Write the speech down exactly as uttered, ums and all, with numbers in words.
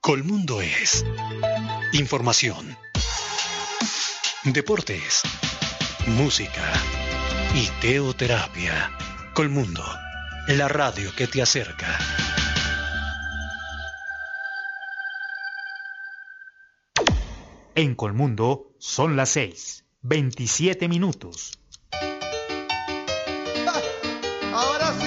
Colmundo es información, deportes, música y teoterapia. Colmundo, la radio que te acerca. En Colmundo son las seis, veintisiete minutos. ¡Ah! Ahora sí.